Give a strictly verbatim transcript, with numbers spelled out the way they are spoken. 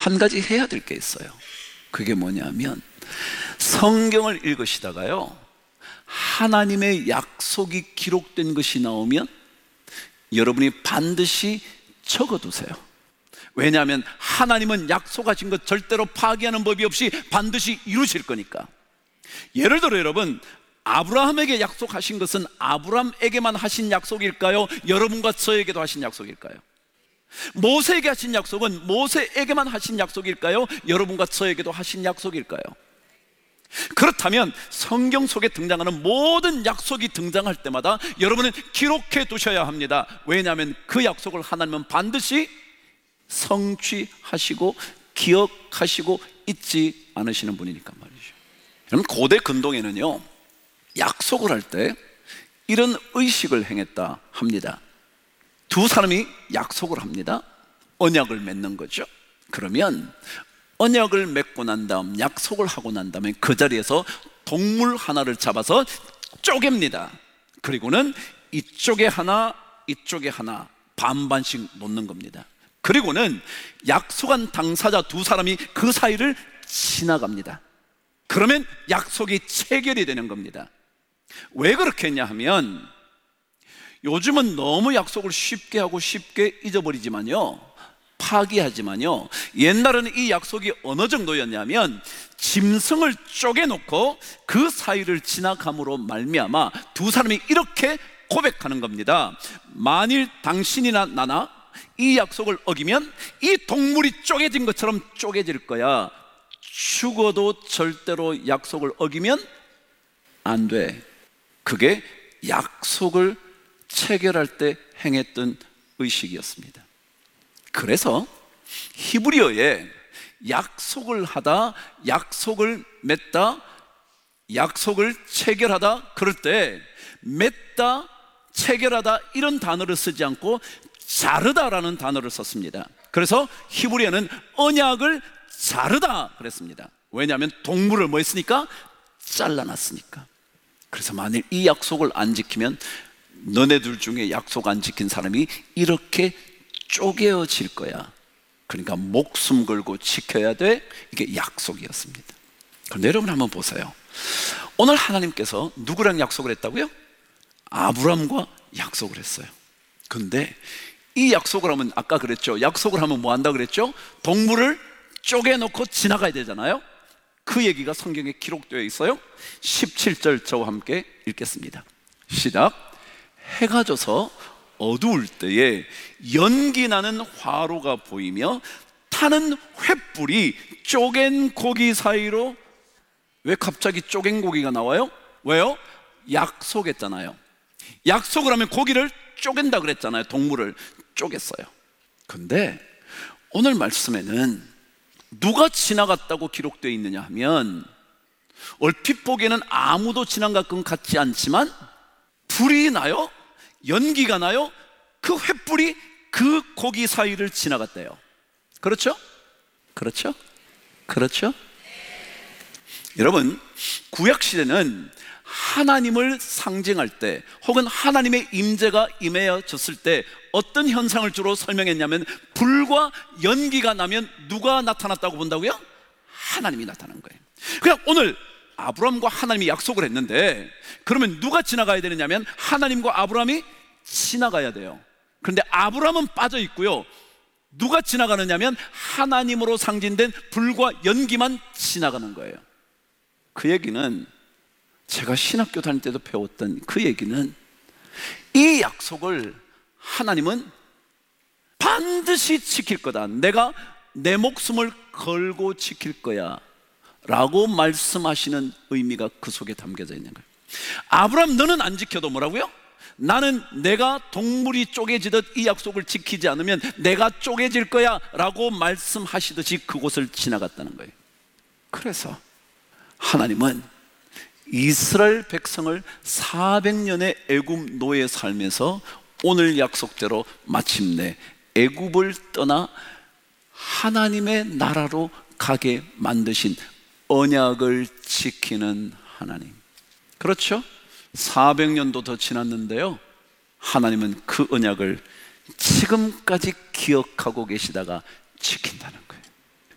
한 가지 해야 될 게 있어요. 그게 뭐냐면 성경을 읽으시다가요, 하나님의 약속이 기록된 것이 나오면 여러분이 반드시 적어두세요. 왜냐하면 하나님은 약속하신 것 절대로 파기하는 법이 없이 반드시 이루실 거니까. 예를 들어 여러분, 아브라함에게 약속하신 것은 아브라함에게만 하신 약속일까요? 여러분과 저에게도 하신 약속일까요? 모세에게 하신 약속은 모세에게만 하신 약속일까요? 여러분과 저에게도 하신 약속일까요? 그렇다면 성경 속에 등장하는 모든 약속이 등장할 때마다 여러분은 기록해 두셔야 합니다. 왜냐하면 그 약속을 하나님은 반드시 성취하시고 기억하시고 잊지 않으시는 분이니까 말이죠. 여러분, 고대 근동에는요, 약속을 할 때 이런 의식을 행했다 합니다. 두 사람이 약속을 합니다. 언약을 맺는 거죠. 그러면 언약을 맺고 난 다음, 약속을 하고 난 다음에 그 자리에서 동물 하나를 잡아서 쪼갭니다. 그리고는 이쪽에 하나, 이쪽에 하나 반반씩 놓는 겁니다. 그리고는 약속한 당사자 두 사람이 그 사이를 지나갑니다. 그러면 약속이 체결이 되는 겁니다. 왜 그렇게 했냐 하면, 요즘은 너무 약속을 쉽게 하고 쉽게 잊어버리지만요, 파기하지만요, 옛날에는 이 약속이 어느 정도였냐면 짐승을 쪼개놓고 그 사이를 지나감으로 말미암아 두 사람이 이렇게 고백하는 겁니다. 만일 당신이나 나나 이 약속을 어기면 이 동물이 쪼개진 것처럼 쪼개질 거야. 죽어도 절대로 약속을 어기면 안 돼. 그게 약속을 체결할 때 행했던 의식이었습니다. 그래서 히브리어에 약속을 하다, 약속을 맺다, 약속을 체결하다, 그럴 때 맺다, 체결하다 이런 단어를 쓰지 않고 자르다라는 단어를 썼습니다. 그래서 히브리어는 언약을 자르다 그랬습니다. 왜냐하면 동물을 뭐 했으니까? 잘라놨으니까. 그래서 만일 이 약속을 안 지키면 너네들 중에 약속 안 지킨 사람이 이렇게 쪼개어질 거야. 그러니까 목숨 걸고 지켜야 돼. 이게 약속이었습니다. 그런데 여러분 한번 보세요. 오늘 하나님께서 누구랑 약속을 했다고요? 아브라함과 약속을 했어요. 그런데 이 약속을 하면, 아까 그랬죠, 약속을 하면 뭐 한다 그랬죠? 동물을 쪼개놓고 지나가야 되잖아요. 그 얘기가 성경에 기록되어 있어요. 십칠 절 저와 함께 읽겠습니다. 시작. 해가 져서 어두울 때에 연기 나는 화로가 보이며 타는 횃불이 쪼갠 고기 사이로. 왜 갑자기 쪼갠 고기가 나와요? 왜요? 약속했잖아요. 약속을 하면 고기를 쪼갠다 그랬잖아요. 동물을 쪼갰어요. 근데 오늘 말씀에는 누가 지나갔다고 기록되어 있느냐 하면, 얼핏 보기에는 아무도 지난 것 같지 않지만 불이 나요? 연기가 나요? 그 횃불이 그 고기 사이를 지나갔대요. 그렇죠? 그렇죠? 그렇죠? 여러분, 구약시대는 하나님을 상징할 때, 혹은 하나님의 임재가 임해졌을 때 어떤 현상을 주로 설명했냐면, 불과 연기가 나면 누가 나타났다고 본다고요? 하나님이 나타난 거예요. 그냥 오늘 아브라함과 하나님이 약속을 했는데, 그러면 누가 지나가야 되느냐면 하나님과 아브라함이 지나가야 돼요. 그런데 아브라함은 빠져 있고요, 누가 지나가느냐면 하나님으로 상징된 불과 연기만 지나가는 거예요. 그 얘기는 제가 신학교 다닐 때도 배웠던 그 얘기는, 이 약속을 하나님은 반드시 지킬 거다, 내가 내 목숨을 걸고 지킬 거야 라고 말씀하시는 의미가 그 속에 담겨져 있는 거예요. 아브라함, 너는 안 지켜도 뭐라고요? 나는 내가 동물이 쪼개지듯 이 약속을 지키지 않으면 내가 쪼개질 거야 라고 말씀하시듯이 그곳을 지나갔다는 거예요. 그래서 하나님은 이스라엘 백성을 사백 년의 애굽 노예 삶에서 오늘 약속대로 마침내 애굽을 떠나 하나님의 나라로 가게 만드신 언약을 지키는 하나님. 그렇죠? 사백 년도 더 지났는데요, 하나님은 그 언약을 지금까지 기억하고 계시다가 지킨다는 거예요.